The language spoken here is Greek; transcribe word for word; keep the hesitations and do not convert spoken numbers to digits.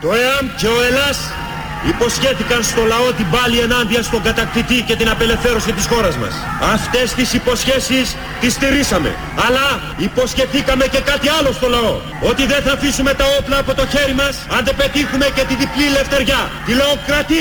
Το ΕΑΜ και ο ΕΛΑΣ υποσχέθηκαν στο λαό την πάλη ενάντια στον κατακτητή και την απελευθέρωση της χώρας μας. Αυτές τις υποσχέσεις τις στηρίσαμε. Αλλά υποσχεθήκαμε και κάτι άλλο στο λαό. Ότι δεν θα αφήσουμε τα όπλα από το χέρι μας αν δεν πετύχουμε και τη διπλή ελευθεριά. Τη λαοκρατία.